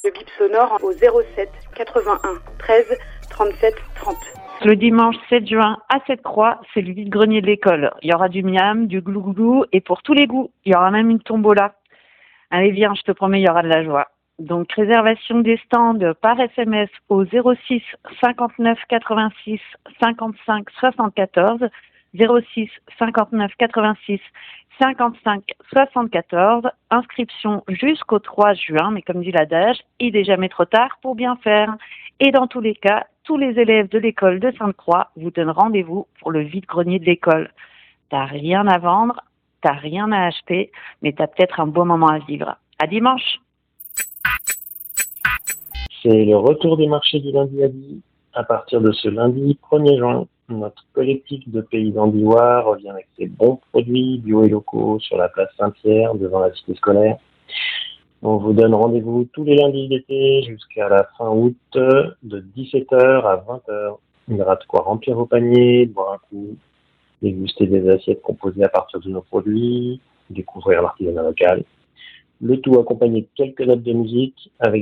le bip sonore au 07 81 13 37 30. Le dimanche 7 juin à Sept-Croix, c'est le vide-grenier de l'école. Il y aura du miam, du glou-glou et pour tous les goûts. Il y aura même une tombola. Allez, viens, je te promets, il y aura de la joie. Donc, réservation des stands par SMS au 06 59 86 55 74, 06 59 86 55 74. Inscription jusqu'au 3 juin, mais comme dit l'adage, il n'est jamais trop tard pour bien faire. Et dans tous les cas, tous les élèves de l'école de Sainte-Croix vous donnent rendez-vous pour le vide-grenier de l'école. T'as rien à vendre, t'as rien à acheter, mais t'as peut-être un beau moment à vivre. À dimanche! C'est le retour des marchés du lundi à Die. À partir de ce lundi 1er juin, notre collectif de paysans d'Ivoire revient avec ses bons produits bio et locaux sur la place Saint-Pierre devant la cité scolaire. On vous donne rendez-vous tous les lundis d'été jusqu'à la fin août de 17h à 20h. Il y aura de quoi remplir vos paniers, boire un coup, déguster des assiettes composées à partir de nos produits, découvrir l'artisanat local. Le tout accompagné de quelques notes de musique avec